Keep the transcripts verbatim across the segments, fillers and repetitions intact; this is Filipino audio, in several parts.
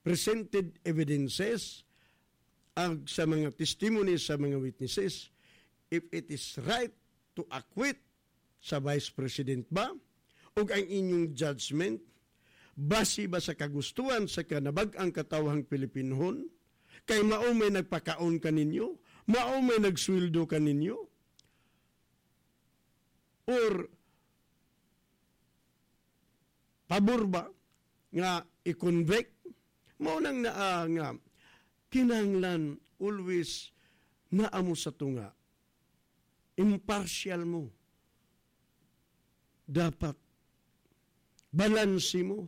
presented evidences, ang sa mga testimonies sa mga witnesses, if it is right to acquit sa Vice President ba, o ang inyong judgment, base ba sa kagustuhan sa kanabag-ang katawhang Pilipinhon, kay mao may nagpakaon ka ninyo, mao may nagsweldo ka ninyo, or pabor ba nga i-convict, mao nang naa nga kinahanglan always naamo sa tunga, impartial mo, dapat balansi mo.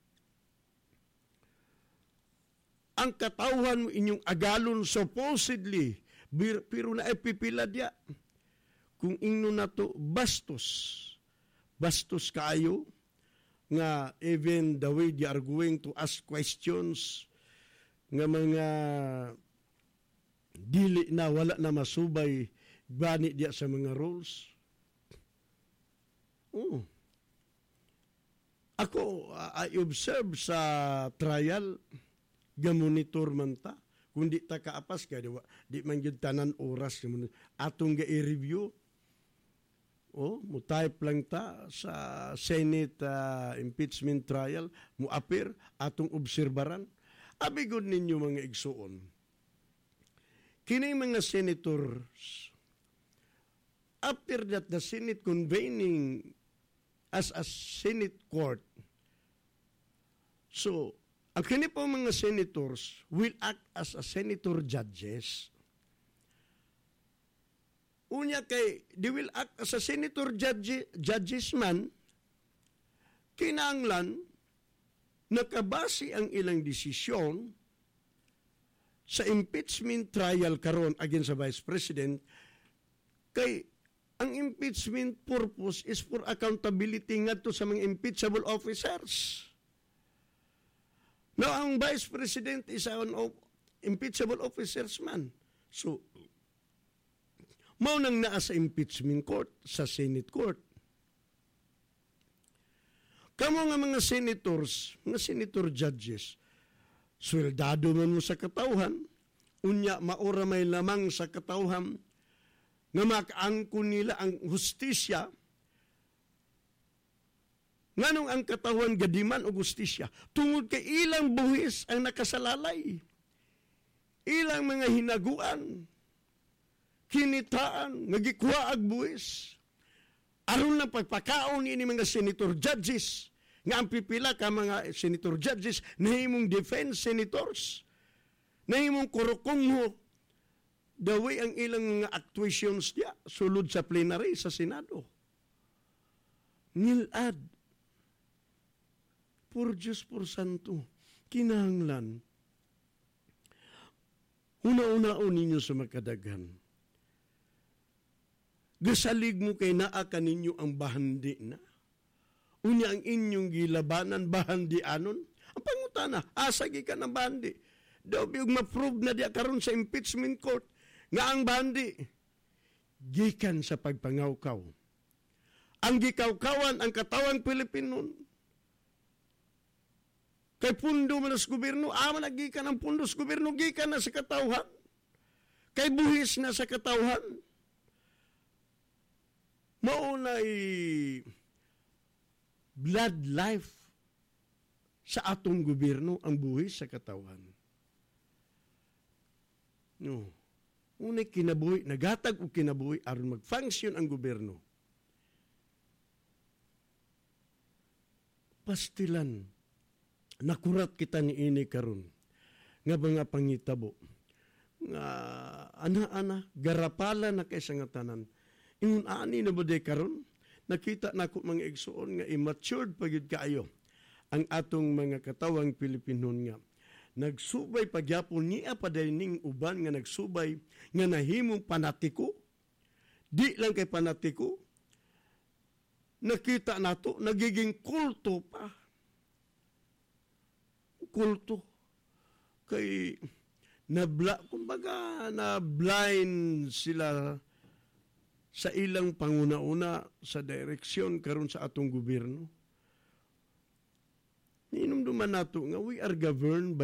Ang katawhan mo inyong agalon supposedly, pero na epipila dia. Kung inyo na to bastos, bastos kayo, nga even the way they are going to ask questions, nga mga dili na wala na masubay, bani dia sa mga rules. Oh. Ako, I observe sa trial, gamonitor man ta. Kung di ta kaapas, kaya di man yun tanan oras. Atong ga-i-review. Oh, mo type lang ta sa Senate uh, impeachment trial, mo appear, atong obserbaran. Abigod ninyo mga igsuon. Kini mga senators, after that the Senate convening as a Senate court, so, ang kini po mga senators will act as a senator judges. Unya kay, they will act as a senator judge, judges man, kinanglan, nakabase ang ilang desisyon sa impeachment trial karon against sa Vice President, kay ang impeachment purpose is for accountability ngadto sa mga impeachable officers. Now, ang Vice President is an impeachable officers man. So, mao nang naa sa impeachment court, sa Senate court. Kamo nga mga senators, mga senator judges, sweldado man mo sa katawhan, unya maura may lamang sa katawhan, nga makaangkon nila ang hustisya, nganong ang katawan gadiman o hustisya, tungod kay ilang buhis ang nakasalalay, ilang mga hinaguan, kinitaan, nagikuha ag buhis, aron na pagpakaon ini mga senator judges, nga ang pipila ka mga senator judges, nahimong defense senators, nahimong kurukumho, the way ang ilang mga actuations niya, sulod sa plenary sa Senado. Ngilad, por Diyos por Santo, kinahanglan, una-unaon ninyo sa makadaghan. Gasalig mo kay naa kaninyo ang bahandi na. Unya ang inyong gilabanan, bahandi anon. Ang pangutana, asagi ka ng bahandi. Daw biyog ma-prove na diya karon sa impeachment court nga ang bahandi gikan sa pagpangawkaw. Ang gikawkawan ang katawang Pilipinon. Kay pundo man sa gobyerno, ama na gikan ang pundo sa gobyerno, gikan na sa katawhan. Kay buhis na sa katawhan. Maunay blood life sa atong gobyerno ang buhis sa katawhan. No. Unay kinabuhi, nagatag o kinabuhi aron mag-function ang gobyerno. Pastilan, nakurat kita ni ini karon nga mga pangitabo nga ana-ana garapala na kay nga tanan ingon ani na bude karon nakita nako mga igsuon nga immatured pagyud kaayo ang atong mga katawang Pilipinon nga nagsubay pagyapon niya padaning uban nga nagsubay nga nahimong panatiko, di lang kay panatiko, nakita nato nagiging kulto pa. Kulto kay nabla kumbaga na blind sila sa ilang panguna-una sa direksyon karon sa atong gobyerno. Ninumduman nato nga we are governed by